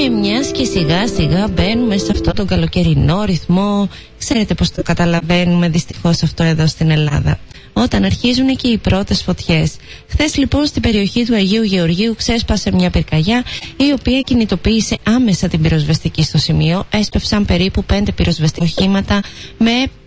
Και μιας και σιγά σιγά μπαίνουμε σε αυτό τον καλοκαιρινό ρυθμό, ξέρετε πως το καταλαβαίνουμε δυστυχώς αυτό εδώ στην Ελλάδα, όταν αρχίζουν και οι πρώτες φωτιές. Χθες λοιπόν στην περιοχή του Αγίου Γεωργίου ξέσπασε μια πυρκαγιά, η οποία κινητοποίησε άμεσα την πυροσβεστική στο σημείο. Έσπευσαν περίπου 5 πυροσβεστικά οχήματα με